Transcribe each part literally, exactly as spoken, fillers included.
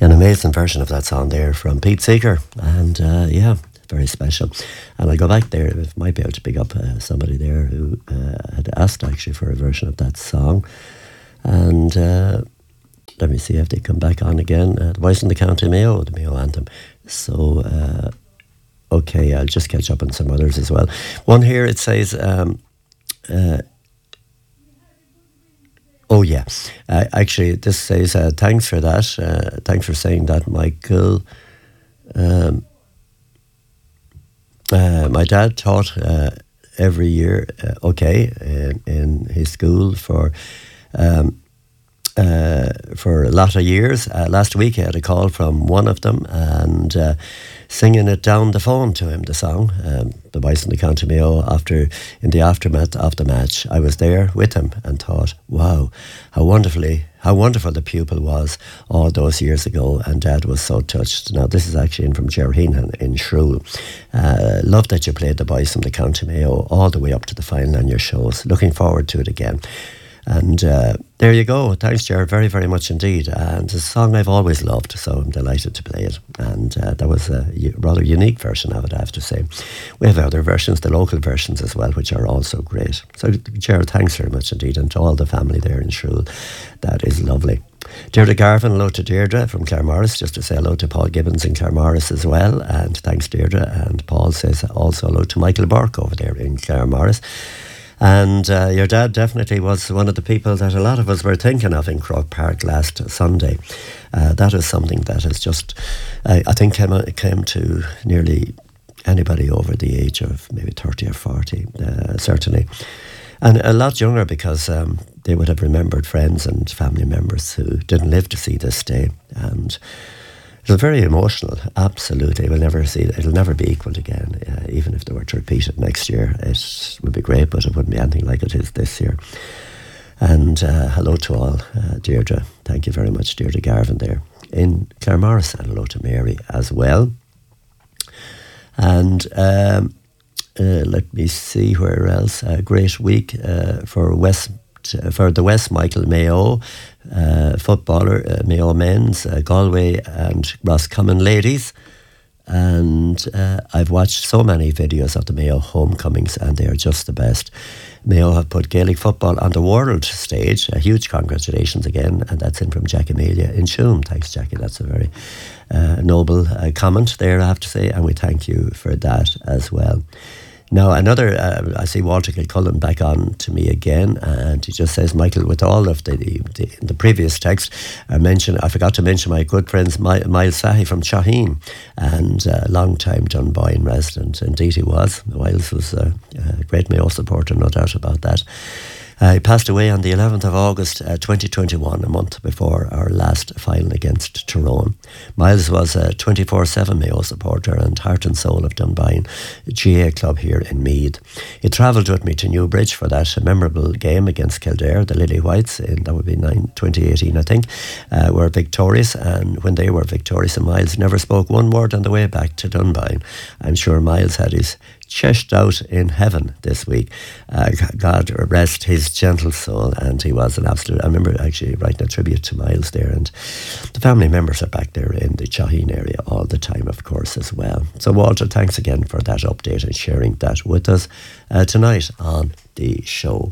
An amazing version of that song there from Pete Seeger, and uh, yeah, very special. And I go back there, I might be able to pick up uh, somebody there who uh, had asked actually for a version of that song. And uh, let me see if they come back on again. Uh, the Voice in the County Mayo, the Mayo Anthem. So, uh, okay, I'll just catch up on some others as well. One here, it says, um, uh, oh yeah, uh, actually this says, uh, thanks for that. Uh, thanks for saying that, Michael. Um, uh, my dad taught uh, every year, uh, okay, in, in his school for... Um, Uh, for a lot of years. Uh, last week I had a call from one of them and uh, singing it down the phone to him, the song, um, The Voice in the County Mayo, after, in the aftermath of the match. I was there with him and thought, wow, how wonderfully, how wonderful the pupil was all those years ago, and Dad was so touched. Now this is actually in from Gerrheenan in Shrule. Uh, love that you played The Voice in the County Mayo all the way up to the final on your shows. Looking forward to it again. And uh, there you go. Thanks, Jared, very, very much indeed. And it's a song I've always loved, so I'm delighted to play it. And uh, that was a rather unique version of it, I have to say. We have other versions, the local versions as well, which are also great. So, Jared, thanks very much indeed. And to all the family there in Shrule, that is lovely. Deirdre Garvin, hello to Deirdre from Claremorris, just to say hello to Paul Gibbons in Claremorris as well. And thanks, Deirdre. And Paul says also hello to Michael Burke over there in Claremorris. And uh, your dad definitely was one of the people that a lot of us were thinking of in Croke Park last Sunday. Uh, that is something that has just, uh, I think, came, came to nearly anybody over the age of maybe thirty or forty, uh, certainly. And a lot younger, because um, they would have remembered friends and family members who didn't live to see this day. And it was very emotional, absolutely. We'll never see it. It'll never be equalled again. Uh, even if they were to repeat it next year, it would be great, but it wouldn't be anything like it is this year. And uh, hello to all, uh, Deirdre. Thank you very much, Deirdre Garvin there in Claremorris, and hello to Mary as well. And um, uh, let me see where else. A great week uh, for West. For the West, Michael Mayo, uh, footballer, uh, Mayo men's, uh, Galway and Roscommon ladies. And uh, I've watched so many videos of the Mayo homecomings, and they are just the best. Mayo have put Gaelic football on the world stage. A huge congratulations again, and that's in from Jack Amelia in Shoom. Thanks, Jackie. That's a very uh, noble uh, comment there, I have to say, and we thank you for that as well. Now, another, uh, I see Walter Kilcullen back on to me again, and he just says, Michael, with all of the the, the previous text, I mentioned, I forgot to mention my good friends, My, Miles Sahi from Shaheen, and a uh, long-time Dunboyne resident. Indeed he was. Miles was a, a great Mayo supporter, no doubt about that. Uh, he passed away on the eleventh of August uh, twenty twenty-one, a month before our last final against Tyrone. Miles was a twenty-four seven Mayo supporter and heart and soul of Dunboyne G A club here in Meath. He travelled with me to Newbridge for that memorable game against Kildare. The Lily Whites, in, that would be nine, twenty eighteen I think, uh, were victorious, and when they were victorious, and Miles never spoke one word on the way back to Dunboyne. I'm sure Miles had his chest out in heaven this week. Uh, God rest his gentle soul, and he was an absolute, I remember actually writing a tribute to Miles there, and the family members are back there in the Shaheen area all the time, of course, as well. So Walter, thanks again for that update and sharing that with us uh, tonight on the show.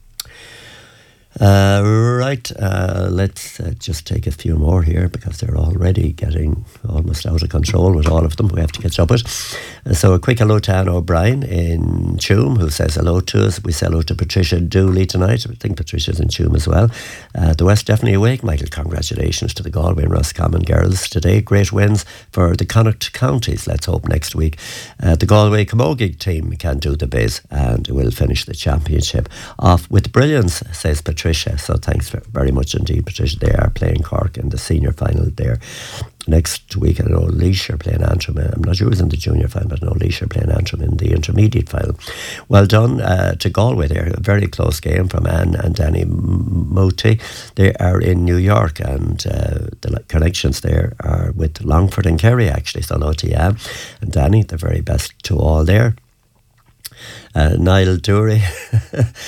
Uh, right, uh, let's uh, just take a few more here, because they're already getting almost out of control with all of them. We have to catch up with. Uh, so a quick hello to Anne O'Brien in Tuam, who says hello to us. We say hello to Patricia Dooley tonight. I think Patricia's in Tuam as well. Uh, the West definitely awake, Michael. Congratulations to the Galway and Roscommon girls today. Great wins for the Connacht counties. Let's hope next week uh, the Galway Camogie team can do the biz and will finish the championship off with brilliance, says Patricia. Patricia, so thanks very much indeed, Patricia. They are playing Cork in the senior final there next week. I know Laois are playing Antrim. I'm not sure who's in the junior final, but I know Laois are playing Antrim in the intermediate final. Well done uh, to Galway there. A very close game from Anne and Danny Moti. They are in New York, and uh, the connections there are with Longford and Kerry, actually. So hello to you, Anne and Danny. The very best to all there. Uh, Niall Dury.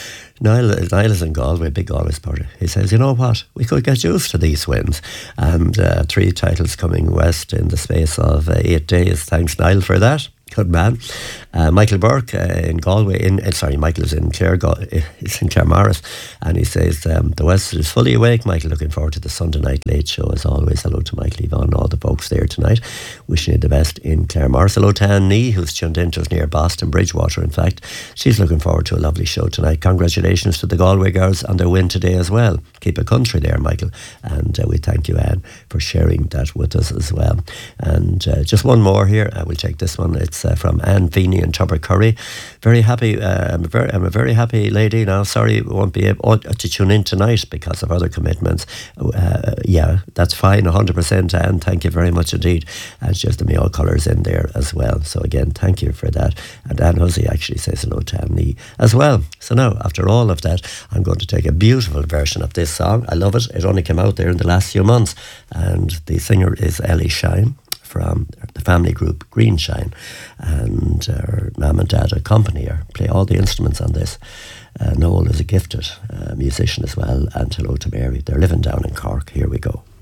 Niall, Niall is in Galway, big Galway supporter. He says, you know what, we could get used to these wins. And uh, three titles coming west in the space of uh, eight days. Thanks, Niall, for that. Good man. Uh, Michael Burke uh, in Galway, in, uh, sorry, Michael is in Clare, is in Claremorris, and he says, um, the West is fully awake, Michael, looking forward to the Sunday night late show as always. Hello to Michael Yvonne, all the folks there tonight. Wishing you the best in Claremorris. Hello to Anne Nee, who's tuned in to us near Boston, Bridgewater, in fact. She's looking forward to a lovely show tonight. Congratulations to the Galway girls on their win today as well. Keep it country there, Michael. And uh, we thank you, Anne, for sharing that with us as well. And uh, just one more here. I will take this one. It's uh, from Anne Feeney and Tubber Curry. Very happy. Uh, I'm, a very, I'm a very happy lady now. Sorry, won't be able to tune in tonight because of other commitments. Uh, yeah, that's fine, one hundred percent, Anne. Thank you very much indeed. And it's just the Mayo colours in there as well. So again, thank you for that. And Anne Hussey actually says hello to Anne Nee as well. So now, after all of that, I'm going to take a beautiful version of this song. I love it. It only came out there in the last few months. And the singer is Ellie Shine from the family group Green Shine, and her mum and dad accompany her, play all the instruments on this. Uh, Noel is a gifted uh, musician as well, and hello to Mary. They're living down in Cork. Here we go.